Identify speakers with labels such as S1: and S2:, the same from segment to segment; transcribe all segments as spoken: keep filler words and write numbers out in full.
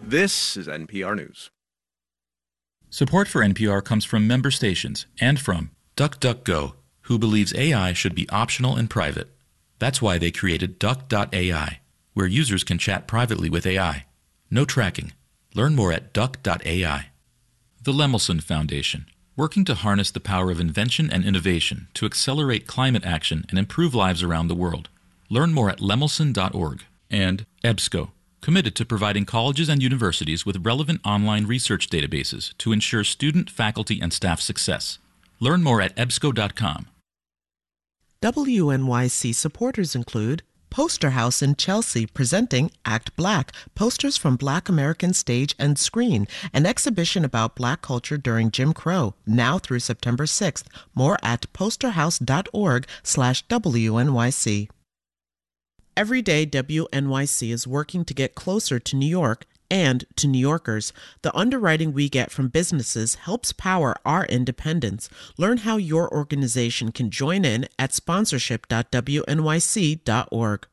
S1: This is N P R News.
S2: Support for N P R comes from member stations and from DuckDuckGo, who believes A I should be optional and private. That's why they created Duck dot A I, where users can chat privately with A I. No tracking. Learn more at Duck dot A I. The Lemelson Foundation, working to harness the power of invention and innovation to accelerate climate action and improve lives around the world. Learn more at lemelson dot org. And EBSCO, committed to providing colleges and universities with relevant online research databases to ensure student, faculty, and staff success. Learn more at ebsco dot com.
S3: W N Y C supporters include Poster House in Chelsea presenting Act Black, posters from Black American stage and screen, an exhibition about Black culture during Jim Crow, now through September sixth. More at posterhouse dot org slash W N Y C. Every day, W N Y C is working to get closer to New York and to New Yorkers. The underwriting we get from businesses helps power our independence. Learn how your organization can join in at sponsorship dot W N Y C dot org.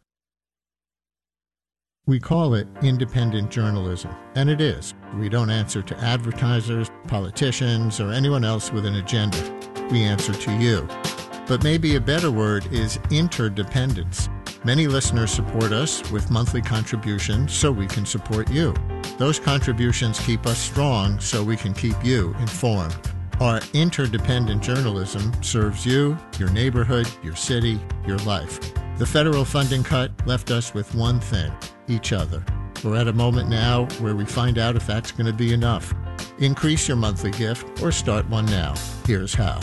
S4: We call it independent journalism, and it is. We don't answer to advertisers, politicians, or anyone else with an agenda. We answer to you. But maybe a better word is interdependence. Many listeners support us with monthly contributions so we can support you. Those contributions keep us strong so we can keep you informed. Our interdependent journalism serves you, your neighborhood, your city, your life. The federal funding cut left us with one thing, each other. We're at a moment now where we find out if that's going to be enough. Increase your monthly gift or start one now. Here's how.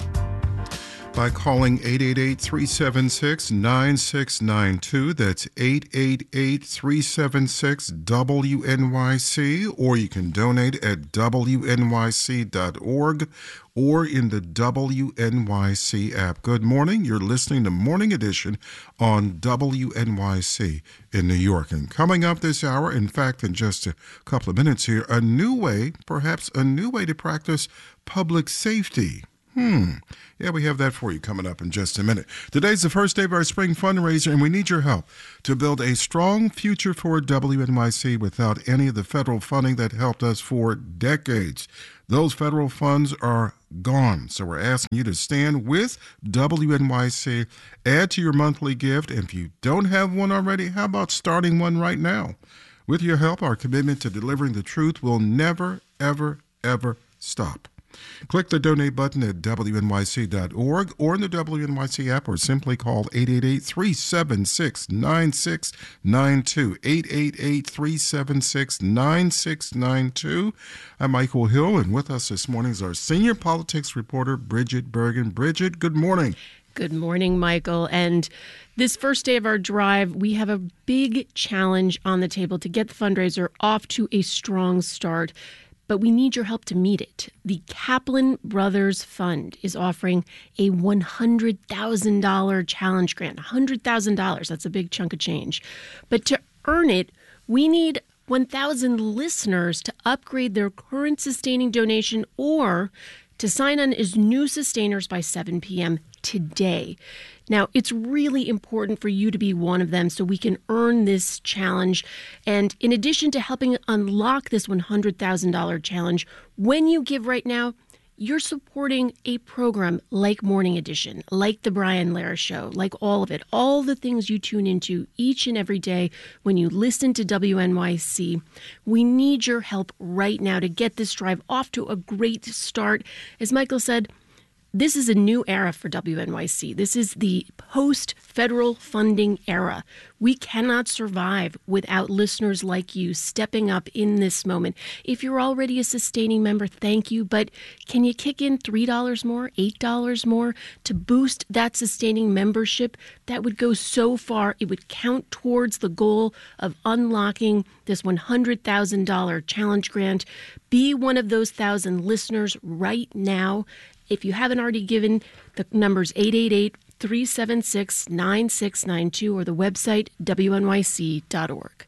S5: By calling eight eight eight, three seven six, nine six nine two. That's eight eight eight, three seven six, W N Y C, or you can donate at W N Y C dot org or in the W N Y C app. Good morning. You're listening to Morning Edition on W N Y C in New York. And coming up this hour, in fact, in just a couple of minutes here, a new way, perhaps a new way to practice public safety. Hmm. Yeah, we have that for you coming up in just a minute. Today's the first day of our spring fundraiser, and we need your help to build a strong future for W N Y C without any of the federal funding that helped us for decades. Those federal funds are gone, so we're asking you to stand with W N Y C, add to your monthly gift, and if you don't have one already, how about starting one right now? With your help, our commitment to delivering the truth will never, ever, ever stop. Click the donate button at W N Y C dot org or in the W N Y C app, or simply call eight eight eight, three seven six, nine six nine two, eight eight eight, three seven six, nine six nine two. I'm Michael Hill, and with us this morning is our senior politics reporter, Bridget Bergen. Bridget, good morning.
S6: Good morning, Michael. And this first day of our drive, we have a big challenge on the table to get the fundraiser off to a strong start. But we need your help to meet it. The Kaplan Brothers Fund is offering a one hundred thousand dollars challenge grant. one hundred thousand dollars, that's a big chunk of change. But to earn it, we need one thousand listeners to upgrade their current sustaining donation or to sign on as new sustainers by seven p.m. today. Now, it's really important for you to be one of them so we can earn this challenge. And in addition to helping unlock this one hundred thousand dollars challenge, when you give right now, you're supporting a program like Morning Edition, like The Brian Lehrer Show, like all of it, all the things you tune into each and every day when you listen to W N Y C. We need your help right now to get this drive off to a great start. As Michael said, this is a new era for W N Y C. This is the post-federal funding era. We cannot survive without listeners like you stepping up in this moment. If you're already a sustaining member, thank you. But can you kick in three dollars more, eight dollars more to boost that sustaining membership? That would go so far. It would count towards the goal of unlocking this one hundred thousand dollars challenge grant. Be one of those thousand listeners right now. If you haven't already given, the number's eight eight eight, three seven six, nine six nine two or the website W N Y C dot org.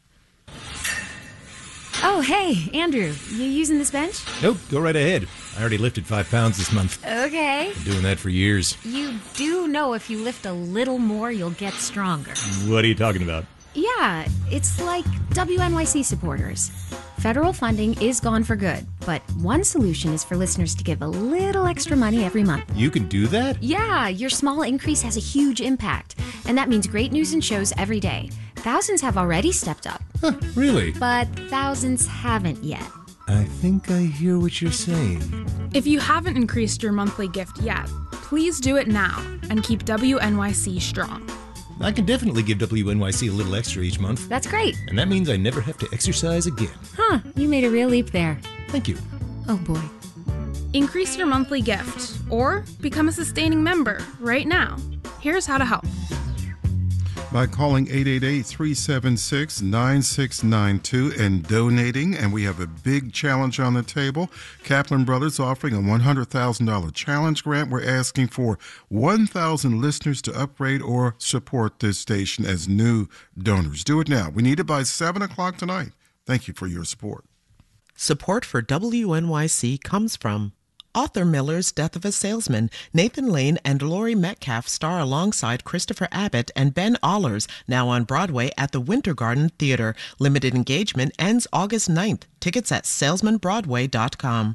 S7: Oh, hey, Andrew, you using this bench?
S8: Nope, go right ahead. I already lifted five pounds this month.
S7: Okay.
S8: Been doing that for years.
S7: You do know if you lift a little more, you'll get stronger.
S8: What are you talking about?
S7: Yeah, it's like W N Y C supporters. Federal funding is gone for good, but one solution is for listeners to give a little extra money every month.
S8: You can do that?
S7: Yeah, your small increase has a huge impact, and that means great news and shows every day. Thousands have already stepped up.
S8: Huh, really?
S7: But thousands haven't yet.
S8: I think I hear what you're saying.
S9: If you haven't increased your monthly gift yet, please do it now and keep W N Y C strong.
S8: I can definitely give W N Y C a little extra each month.
S7: That's great.
S8: And that means I never have to exercise again.
S7: Huh, you made a real leap there.
S8: Thank you.
S7: Oh boy.
S9: Increase your monthly gift or become a sustaining member right now. Here's how to help.
S5: By calling eight eight eight, three seven six, nine six nine two and donating. And we have a big challenge on the table. Kaplan Brothers offering a one hundred thousand dollars challenge grant. We're asking for one thousand listeners to upgrade or support this station as new donors. Do it now. We need it by seven o'clock tonight. Thank you for your support.
S3: Support for W N Y C comes from Arthur Miller's Death of a Salesman. Nathan Lane and Laurie Metcalf star alongside Christopher Abbott and Ben Allers, now on Broadway at the Winter Garden Theater. Limited engagement ends August ninth. Tickets at salesman broadway dot com.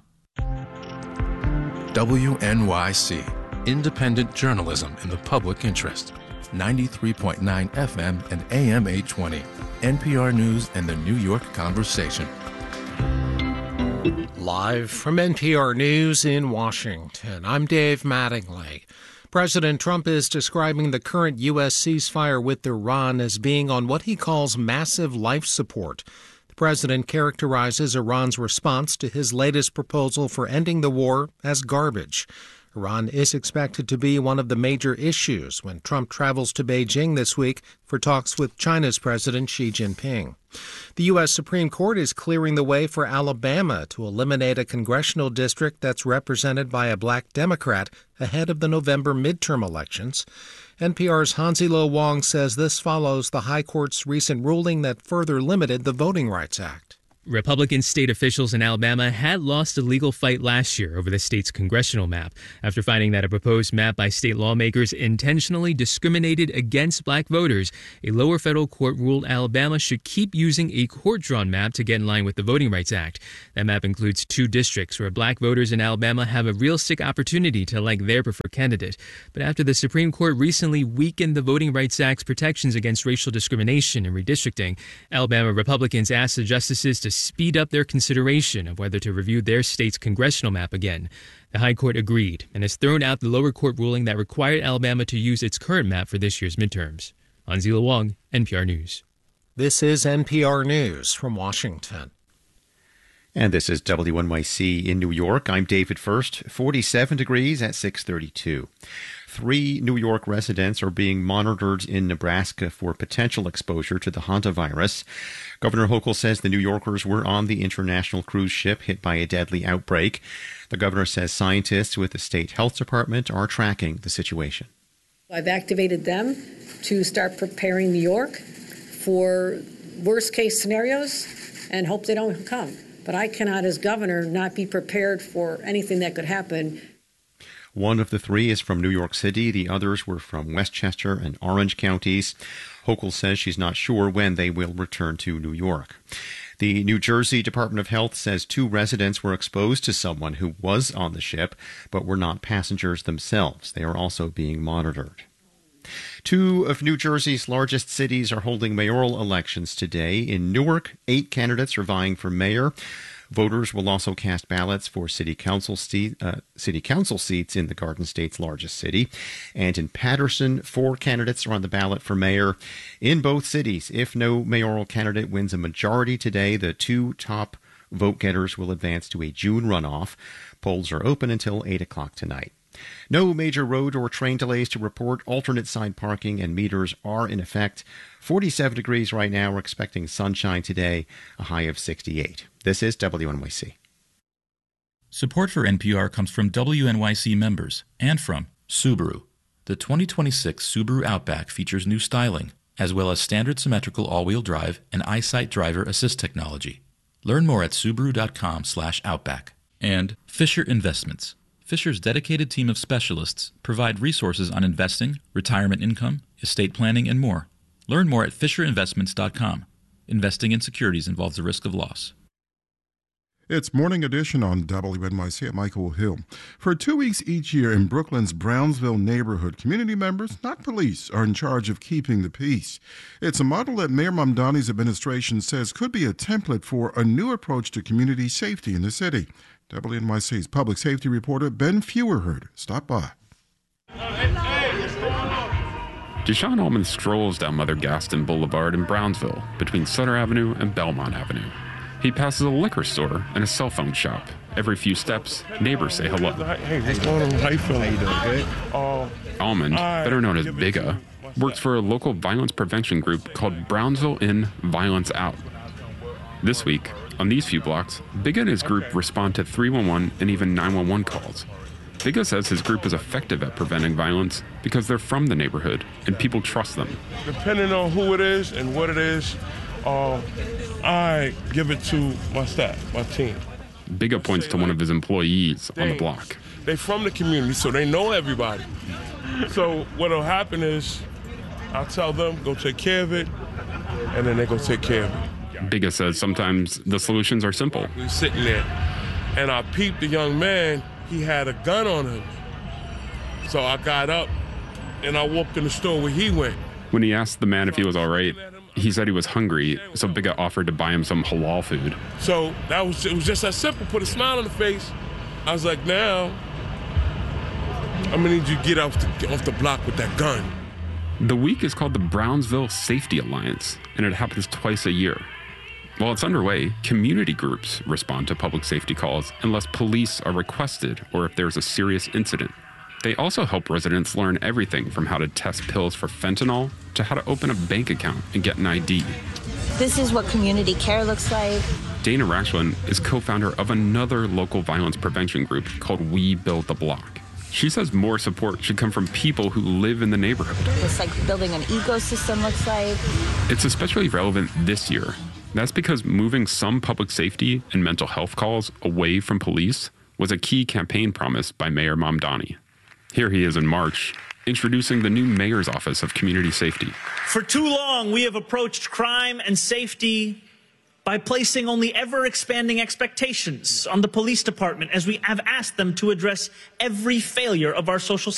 S10: W N Y C, independent journalism in the public interest. ninety-three point nine F M and A M eight twenty. N P R News and the New York Conversation.
S11: Live from N P R News in Washington, I'm Dave Mattingly. President Trump is describing the current U S ceasefire with Iran as being on what he calls massive life support. The president characterizes Iran's response to his latest proposal for ending the war as garbage. Iran is expected to be one of the major issues when Trump travels to Beijing this week for talks with China's President Xi Jinping. The U S Supreme Court is clearing the way for Alabama to eliminate a congressional district that's represented by a black Democrat ahead of the November midterm elections. N P R's Hansi-Lo Wong says this follows the High Court's recent ruling that further limited the Voting Rights Act.
S12: Republican state officials in Alabama had lost a legal fight last year over the state's congressional map after finding that a proposed map by state lawmakers intentionally discriminated against black voters. A lower federal court ruled Alabama should keep using a court-drawn map to get in line with the Voting Rights Act. That map includes two districts where black voters in Alabama have a realistic opportunity to elect their preferred candidate. But after the Supreme Court recently weakened the Voting Rights Act's protections against racial discrimination and redistricting, Alabama Republicans asked the justices to speed up their consideration of whether to review their state's congressional map again. The High Court agreed and has thrown out the lower court ruling that required Alabama to use its current map for this year's midterms. Hansi-Lo Wong, N P R News.
S11: This is N P R News from Washington.
S13: And this is W N Y C in New York. I'm David First, forty-seven degrees at six thirty-two. Three New York residents are being monitored in Nebraska for potential exposure to the hantavirus. Governor Hochul says the New Yorkers were on the international cruise ship hit by a deadly outbreak. The governor says scientists with the state health department are tracking the situation.
S14: I've activated them to start preparing New York for worst case scenarios and hope they don't come. But I cannot, as governor, not be prepared for anything that could happen.
S13: One of the three is from New York City. The others were from Westchester and Orange counties. Hochul says she's not sure when they will return to New York. The New Jersey Department of Health says two residents were exposed to someone who was on the ship, but were not passengers themselves. They are also being monitored. Two of New Jersey's largest cities are holding mayoral elections today. In Newark, eight candidates are vying for mayor. Voters will also cast ballots for city council, seat, uh, city council seats in the Garden State's largest city. And in Paterson, four candidates are on the ballot for mayor. In both cities, if no mayoral candidate wins a majority today, the two top vote getters will advance to a June runoff. Polls are open until eight o'clock tonight. No major road or train delays to report. Alternate side parking and meters are in effect. forty-seven degrees right now. We're expecting sunshine today, a high of sixty-eight. This is W N Y C.
S2: Support for N P R comes from W N Y C members and from Subaru. The twenty twenty-six Subaru Outback features new styling, as well as standard symmetrical all-wheel drive and EyeSight driver assist technology. Learn more at subaru dot com slash outback. And Fisher Investments. Fisher's dedicated team of specialists provide resources on investing, retirement income, estate planning, and more. Learn more at fisher investments dot com. Investing in securities involves the risk of loss.
S5: It's Morning Edition on W N Y C. I'm Michael Hill. For two weeks each year in Brooklyn's Brownsville neighborhood, community members, not police, are in charge of keeping the peace. It's a model that Mayor Mamdani's administration says could be a template for a new approach to community safety in the city. W N Y C's public safety reporter Ben Feuerherd stopped by.
S15: Deshaun Allman strolls down Mother Gaston Boulevard in Brownsville between Sutter Avenue and Belmont Avenue. He passes a liquor store and a cell phone shop. Every few steps, neighbors say hello.
S16: Hey, what's going on? How you feeling? How you doing? Good. Uh,
S15: Almond, better known as Bigga, works for a local violence prevention group called Brownsville In, Violence Out. This week, on these few blocks, Bigga and his group respond to three one one and even nine one one calls. Bigga says his group is effective at preventing violence because they're from the neighborhood and people trust them.
S16: Depending on who it is and what it is, uh, I give it to my staff, my team.
S15: Bigga points to one of his employees on the block.
S16: They're from the community, so they know everybody. So what'll happen is I'll tell them, go take care of it, and then they go take care of it.
S15: Bigga says sometimes the solutions are simple.
S16: We were sitting there, and I peeped the young man. He had a gun on him. So I got up, and I walked in the store where he went.
S15: When he asked the man if he was all right, he said he was hungry, so Bigga offered to buy him some halal food.
S16: So that was it was just that simple, put a smile on the face. I was like, now, I'm gonna need you to get off the, off the block with that gun.
S15: The week is called the Brownsville Safety Alliance, and it happens twice a year. While it's underway, community groups respond to public safety calls unless police are requested or if there's a serious incident. They also help residents learn everything from how to test pills for fentanyl to how to open a bank account and get an I D.
S17: This is what community care looks like.
S15: Dana Rashland is co-founder of another local violence prevention group called We Build the Block. She says more support should come from people who live in the neighborhood.
S17: It's like building an ecosystem looks like.
S15: It's especially relevant this year. That's because moving some public safety and mental health calls away from police was a key campaign promise by Mayor Mamdani. Here he is in March, introducing the new Mayor's Office of Community Safety.
S18: For too long, we have approached crime and safety by placing only ever-expanding expectations on the police department as we have asked them to address every failure of our social